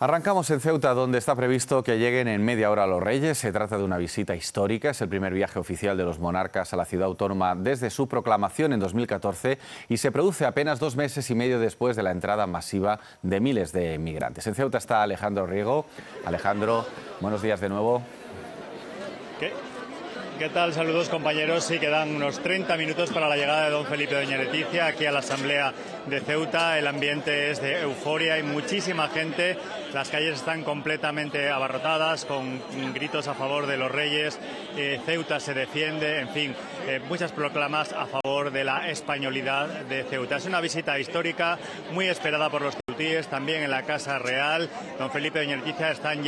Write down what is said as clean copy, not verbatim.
Arrancamos en Ceuta, donde está previsto que lleguen en media hora los Reyes. Se trata de una visita histórica. Es el primer viaje oficial de los monarcas a la ciudad autónoma desde su proclamación en 2014 y se produce apenas 2 meses y medio después de la entrada masiva de miles de migrantes. En Ceuta está Alejandro Riego. Alejandro, buenos días de nuevo. ¿Qué tal? Saludos, compañeros. Sí, quedan unos 30 minutos para la llegada de don Felipe y doña Leticia aquí a la Asamblea de Ceuta. El ambiente es de euforia, hay muchísima gente. Las calles están completamente abarrotadas con gritos a favor de los Reyes. Ceuta se defiende, en fin, muchas proclamas a favor de la españolidad de Ceuta. Es una visita histórica muy esperada por los ceutíes, también en la Casa Real. Don Felipe y doña Leticia están ya